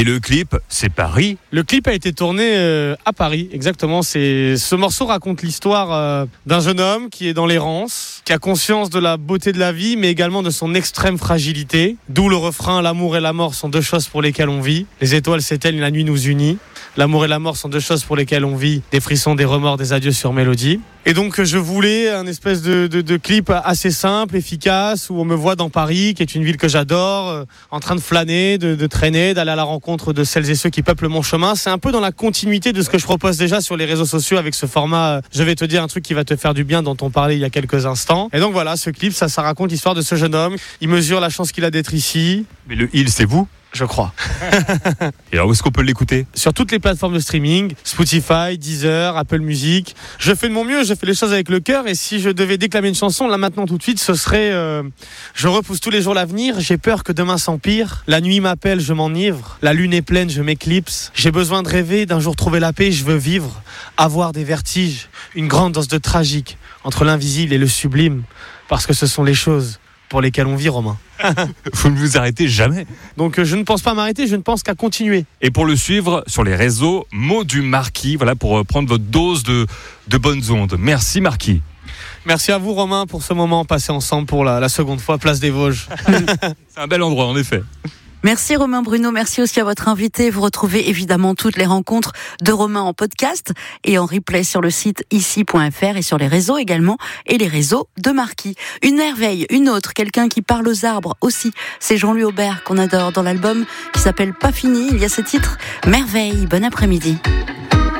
Et le clip, c'est Paris. Le clip a été tourné à Paris, exactement. Ce morceau raconte l'histoire d'un jeune homme qui est dans l'errance, qui a conscience de la beauté de la vie, mais également de son extrême fragilité. D'où le refrain « L'amour et la mort sont deux choses pour lesquelles on vit. Les étoiles s'éteignent, la nuit nous unit. L'amour et la mort sont deux choses pour lesquelles on vit. Des frissons, des remords, des adieux sur mélodie. » Et donc je voulais un espèce de clip assez simple, efficace, où on me voit dans Paris, qui est une ville que j'adore, en train de flâner, de traîner, d'aller à la rencontre de celles et ceux qui peuplent mon chemin. C'est un peu dans la continuité de ce que je propose déjà sur les réseaux sociaux avec ce format « Je vais te dire un truc qui va te faire du bien » dont on parlait il y a quelques instants. Et donc voilà, ce clip, ça raconte l'histoire de ce jeune homme. Il mesure la chance qu'il a d'être ici. Mais le il, c'est vous ? Je crois. Et alors, où est-ce qu'on peut l'écouter ? Sur toutes les plateformes de streaming, Spotify, Deezer, Apple Music. Je fais de mon mieux, je fais les choses avec le cœur. Et si je devais déclamer une chanson, là maintenant tout de suite, ce serait je repousse tous les jours l'avenir, j'ai peur que demain s'empire. La nuit m'appelle, je m'enivre. La lune est pleine, je m'éclipse. J'ai besoin de rêver, d'un jour trouver la paix, je veux vivre. Avoir des vertiges, une grande dose de tragique entre l'invisible et le sublime. Parce que ce sont les choses pour lesquelles on vit, Romain. Vous ne vous arrêtez jamais. Donc je ne pense pas m'arrêter, je ne pense qu'à continuer. Et pour le suivre sur les réseaux, Mots du Marquis, voilà, pour prendre votre dose de bonnes ondes. Merci Marquis. Merci à vous Romain pour ce moment passé ensemble pour la seconde fois, Place des Vosges. C'est un bel endroit en effet. Merci Romain Bruno, merci aussi à votre invité. Vous retrouvez évidemment toutes les rencontres de Romain en podcast et en replay sur le site ici.fr et sur les réseaux également et les réseaux de Marquis. Une merveille, une autre, quelqu'un qui parle aux arbres aussi. C'est Jean-Louis Aubert qu'on adore dans l'album qui s'appelle Pas fini. Il y a ce titre Merveille. Bon après-midi.